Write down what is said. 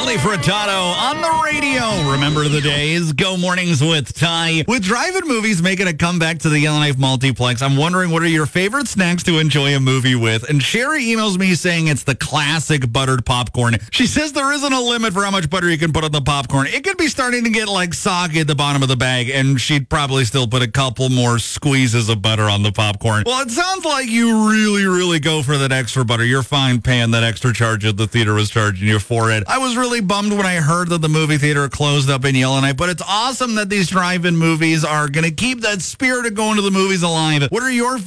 Nelly Furtado on the radio. Remember the days? Go Mornings with Ty. With drive-in movies making a comeback to the Yellowknife Multiplex, I'm wondering what are your favorite snacks to enjoy a movie with? And Sherry emails me saying it's the classic buttered popcorn. She says there isn't a limit for how much butter you can put on the popcorn. It could be starting to get like soggy at the bottom of the bag, and she'd probably still put a couple more squeezes of butter on the popcorn. Well, it sounds like you really go for that extra butter. You're fine paying that extra charge that the theater was charging you for it. I was really bummed when I heard that the movie theater closed up in Yellowknife, but it's awesome that these drive-in movies are going to keep that spirit of going to the movies alive. What are your